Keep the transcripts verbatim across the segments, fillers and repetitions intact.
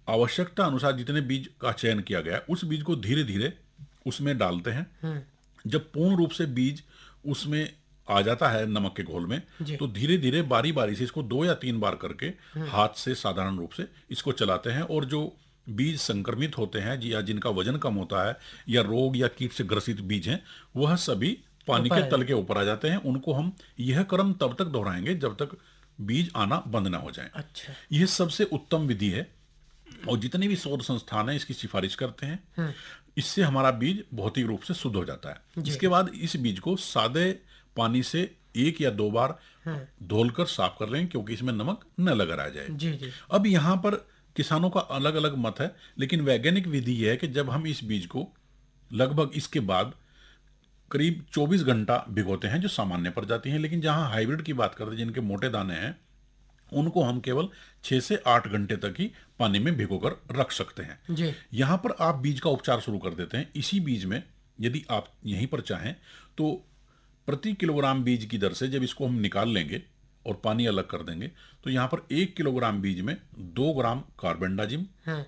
आवश्यकता अनुसार जितने बीज का चयन किया गया है उस बीज को धीरे धीरे उसमें डालते हैं। जब पूर्ण रूप से बीज उसमें आ जाता है नमक के घोल में, जी। तो धीरे धीरे बारी बारी से इसको दो या तीन बार करके हाथ से साधारण रूप से इसको चलाते हैं, और जो बीज संक्रमित होते हैं या जिनका वजन कम होता है या रोग या कीट से ग्रसित बीज हैं, वह सभी पानी ऊपर के आ तल जाए। के ऊपर आ जाते हैं। उनको हम यह क्रम तब तक दोहराएंगे जब तक बीज आना बंद ना हो जाए। अच्छा। यह सबसे उत्तम विधि है और जितने भी शोध संस्थान हैं इसकी सिफारिश करते हैं। इससे हमारा बीज भौतिक रूप से शुद्ध हो जाता है। जी। इसके बाद इस बीज को सादे पानी से एक या दो बार धोलकर साफ कर लें, क्योंकि इसमें नमक न लगा रह जाए। जी जी। अब यहाँ पर किसानों का अलग अलग मत है, लेकिन वैज्ञानिक विधि यह है कि जब हम इस बीज को लगभग इसके बाद करीब चौबीस घंटा भिगोते हैं, जो सामान्य प्रजाति हैं, लेकिन जहां हाइब्रिड की बात करते हैं जिनके मोटे दाने हैं, उनको हम केवल छह से आठ घंटे तक ही पानी में भिगोकर रख सकते हैं। जी। यहां पर आप बीज का उपचार शुरू कर देते हैं। इसी बीज में यदि आप यहीं पर चाहें तो प्रति किलोग्राम बीज की दर से जब इसको हम निकाल लेंगे और पानी अलग कर देंगे, तो यहां पर एक किलोग्राम बीज में दो ग्राम कार्बेंडाजिम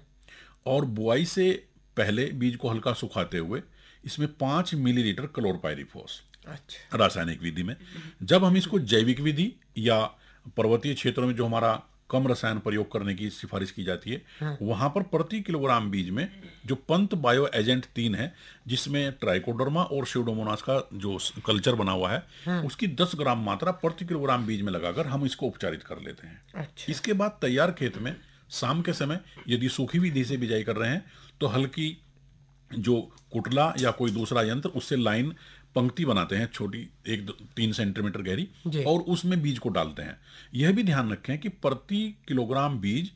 और बुआई से पहले बीज को हल्का सुखाते हुए इसमें पांच मिलीलीटर क्लोरपाइरिफॉस अच्छा। रासायनिक विधि में। जब हम इसको जैविक विधि या पर्वतीय क्षेत्रों में जो हमारा कम रसायन प्रयोग करने की सिफारिश की जाती है, वहां पर प्रति किलोग्राम बीज में जो पंत बायो एजेंट तीन है, जिसमें ट्राइकोडर्मा और स्यूडोमोनास का जो कल्चर बना हुआ है, उसकी दस ग्राम मात्रा प्रति किलोग्राम बीज में लगाकर हम इसको उपचारित कर लेते हैं। अच्छा। इसके बाद तैयार खेत में शाम के समय यदि सूखी विधि से बिजाई कर रहे हैं तो हल्की जो कुटला या कोई दूसरा यंत्र उससे लाइन पंक्ति बनाते हैं, छोटी एक दो, तीन सेंटीमीटर गहरी, और उसमें बीज को डालते हैं। यह भी ध्यान रखें कि प्रति किलोग्राम बीज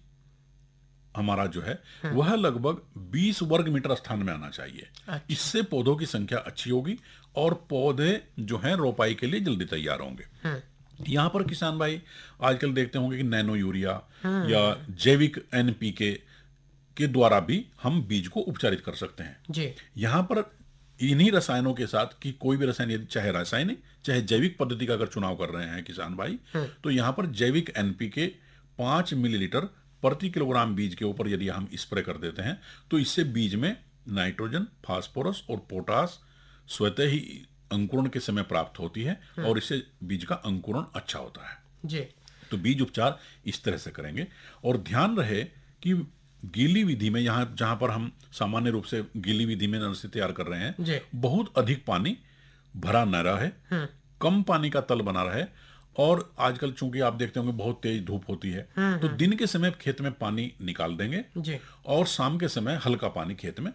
हमारा जो है वह लगभग बीस वर्ग मीटर स्थान में आना चाहिए। अच्छा। इससे पौधों की संख्या अच्छी होगी और पौधे जो हैं रोपाई के लिए जल्दी तैयार होंगे। यहां पर किसान भाई आजकल देखते होंगे कि नैनो यूरिया या जैविक एनपीके के द्वारा भी हम बीज को उपचारित कर सकते हैं। जी। यहां पर इन्हीं रसायनों के साथ कि कोई भी रसायन, यदि चाहे रासायनिक चाहे जैविक पद्धति का अगर चुनाव कर रहे हैं किसान भाई, तो यहां पर जैविक एनपीके पांच मिलीलीटर प्रति किलोग्राम बीज के ऊपर यदि हम स्प्रे कर देते हैं तो इससे बीज में नाइट्रोजन, फास्फोरस और पोटास स्वतः ही अंकुरण के समय प्राप्त होती है और इससे बीज का अंकुरण अच्छा होता है। जी। तो बीज उपचार इस तरह से करेंगे। और ध्यान रहे कि गीली विधि में, यहां जहां पर हम सामान्य रूप से गीली विधि में नर्सरी तैयार कर रहे हैं, बहुत अधिक पानी भरा न रहे, कम पानी का तल बना रहे, और आजकल चूंकि आप देखते होंगे बहुत तेज धूप होती है, तो दिन के समय खेत में पानी निकाल देंगे जी। और शाम के समय हल्का पानी खेत में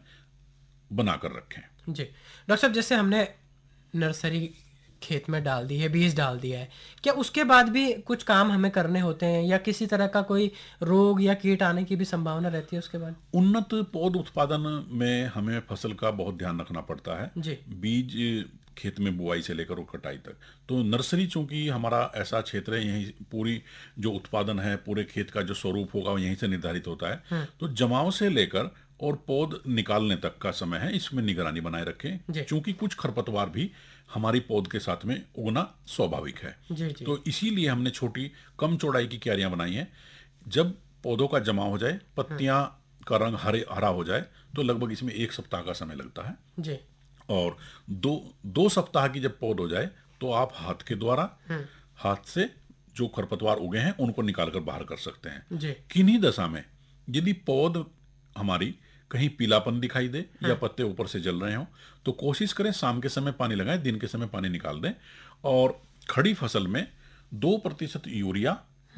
बनाकर रखें। जी। डॉक्टर साहब, जैसे हमने नर्सरी खेत में डाल दी है, बीज डाल दिया है, क्या उसके बाद भी कुछ काम हमें करने होते हैं या किसी तरह का कोई रोग या कीट आने की भी संभावना रहती है उसके बाद? उन्नत पौध उत्पादन में हमें फसल का बहुत ध्यान रखना पड़ता है जी। बीज खेत में बुआई से लेकर कटाई तक। तो नर्सरी चूंकि हमारा ऐसा क्षेत्र है, यहीं पूरी जो उत्पादन है पूरे खेत का जो स्वरूप होगा वो यहीं से निर्धारित होता है। तो जमाव से लेकर और पौध निकालने तक का समय है, इसमें निगरानी बनाए रखें, क्योंकि कुछ खरपतवार भी हमारी पौध के साथ में उगना स्वाभाविक है। जी जी। तो इसीलिए हमने छोटी कम चौड़ाई की क्यारियां बनाई हैं। जब पौधों का जमाव हो जाए, पत्तियां का रंग हरे हरा हो जाए, तो लगभग इसमें एक सप्ताह का समय लगता है जी। और दो दो सप्ताह की जब पौध हो जाए तो आप हाथ के द्वारा हाथ से जो खरपतवार उगे हैं उनको निकालकर बाहर कर सकते हैं। जी। किन्हीं दशा में यदि पौध हमारी कहीं पीलापन दिखाई दे या पत्ते ऊपर से जल रहे हो तो कोशिश करें शाम के समय पानी लगाएं, दिन के समय पानी निकाल दें। और खड़ी फसल में दो प्रतिशत यूरिया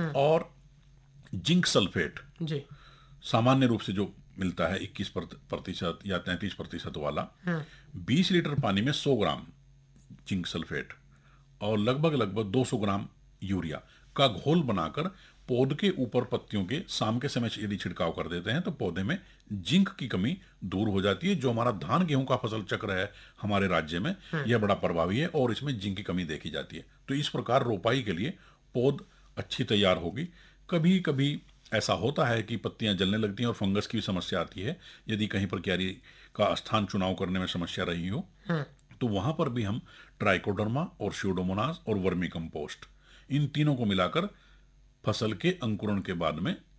और जिंक सल्फेट जी। सामान्य रूप से जो मिलता है इक्कीस प्रतिशत या तैंतीस प्रतिशत वाला, बीस लीटर पानी में सौ ग्राम जिंक सल्फेट और लगभग लगभग दो सौ ग्राम यूरिया का घोल बनाकर पौध के ऊपर पत्तियों के शाम के समय यदि छिड़काव कर देते हैं तो पौधे में जिंक की कमी दूर हो जाती है। जो हमारा धान गेहूं का फसल चक्र है हमारे राज्य में, यह बड़ा प्रभावी है और इसमें जिंक की कमी देखी जाती है। तो इस प्रकार रोपाई के लिए पौध अच्छी तैयार होगी। कभी कभी ऐसा होता है कि पत्तियां जलने लगती हैं और फंगस की समस्या आती है। यदि कहीं पर क्यारी का स्थान चुनाव करने में समस्या रही हो तो वहां पर भी हम ट्राइकोडर्मा और स्यूडोमोनास और वर्मी कंपोस्ट इन तीनों को मिलाकर फसल के अंकुरण के बाद में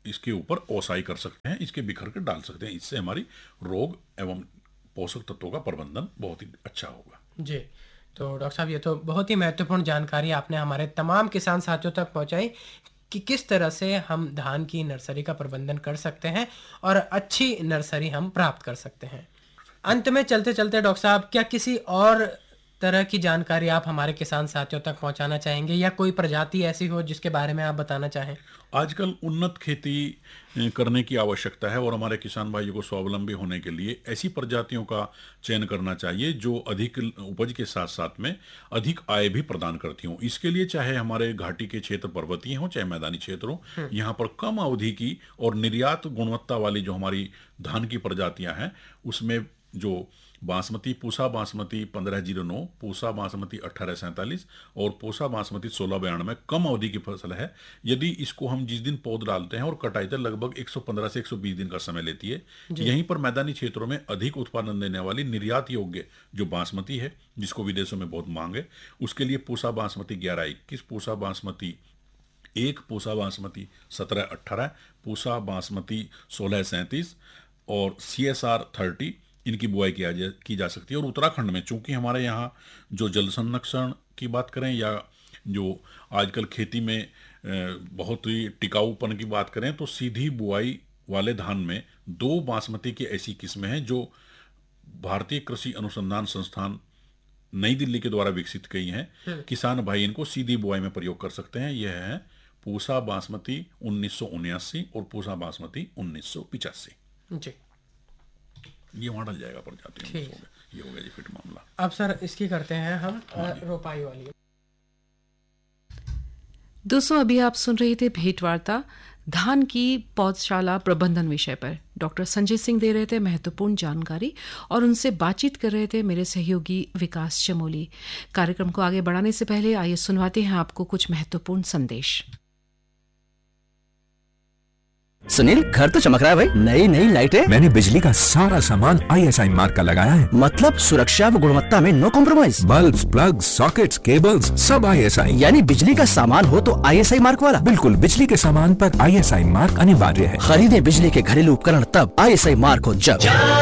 इसके ऊपर ओसाई कर सकते हैं, इसके बिखर कर डाल सकते हैं। इससे हमारी रोग एवं पोषक तत्वों का प्रबंधन बहुत ही अच्छा होगा। जी, तो डॉक्टर साहब ये तो बहुत ही महत्वपूर्ण जानकारी आपने हमारे तमाम किसान साथियों तक पहुंचाई कि किस तरह से हम धान की नर्सरी का प्रबंधन कर सकते हैं और अच्छी नर्सरी हम प्राप्त कर सकते हैं। अंत में चलते चलते डॉक्टर साहब, क्या किसी और तरह की जानकारी आप हमारे किसान साथियों तक पहुंचाना चाहेंगे या कोई प्रजाति ऐसी हो जिसके बारे में आप बताना चाहें? आजकल उन्नत खेती करने की आवश्यकता है और हमारे किसान भाइयों को स्वावलंबी होने के लिए ऐसी प्रजातियों का चयन करना चाहिए जो अधिक उपज के साथ साथ में अधिक आय भी प्रदान करती हों। इसके लिए चाहे हमारे घाटी के क्षेत्र पर्वतीय हों चाहे मैदानी क्षेत्र हों, यहाँ पर कम अवधि की और निर्यात गुणवत्ता वाली जो हमारी धान की प्रजातियां हैं उसमें जो बासमती, पूसा बासमती पंद्रह जीरो नौ, पूसा बासमती अट्ठारह सैंतालीस और पूसा बासमती सोलह बयानवे कम अवधि की फसल है। यदि इसको हम जिस दिन पौध डालते हैं और कटाई तक लगभग एक सौ पंद्रह से एक सौ बीस दिन का समय लेती है। यहीं पर मैदानी क्षेत्रों में अधिक उत्पादन देने वाली निर्यात योग्य जो बासमती है जिसको विदेशों में बहुत मांग है, उसके लिए पूसा बासमती ग्यारह इक्कीस, पूसा बासमती एक, पूसा बासमती सत्रह अट्ठारह, पूसा बासमती सोलह सैंतीस और सी एस आर थर्टी इनकी बुआई किया जा की जा सकती है। और उत्तराखंड में चूंकि हमारे यहाँ जो जल संरक्षण की बात करें या जो आजकल खेती में बहुत ही टिकाऊपन की बात करें तो सीधी बुआई वाले धान में दो बासमती की ऐसी किस्में हैं जो भारतीय कृषि अनुसंधान संस्थान नई दिल्ली के द्वारा विकसित की हैं। किसान भाई इनको सीधी बुआई में प्रयोग कर सकते हैं। यह है पूसा बासमती उन्नीस सौ उन्यासी और पूसा बासमती उन्नीस सौ पिचासी। जी, ये वहाँ डल जाएगा प्रजाति। ये हो गया जी फिट मामला। अब सर इसकी करते हैं हम रोपाई वाली। दोस्तों, अभी आप सुन रहे थे भेंटवार्ता धान की पौधशाला प्रबंधन विषय पर। डॉक्टर संजय सिंह दे रहे थे महत्वपूर्ण जानकारी और उनसे बातचीत कर रहे थे मेरे सहयोगी विकास चमोली। कार्यक्रम को आगे बढ़ाने से पहले आइए सुनवाते हैं आपको कुछ महत्वपूर्ण संदेश। सुनील, घर तो चमक रहा है भाई। नई नई लाइटें। मैंने बिजली का सारा सामान आई एस आई मार्क का लगाया है। मतलब सुरक्षा व गुणवत्ता में no compromise. Bulb, plug, sockets, cables सब आई एस आई। यानी बिजली का सामान हो तो आई एस आई मार्क वाला। बिल्कुल, बिजली के सामान पर आई एस आई मार्क अनिवार्य है। खरीदे बिजली के घरेलू उपकरण तब आई एस आई मार्क हो जब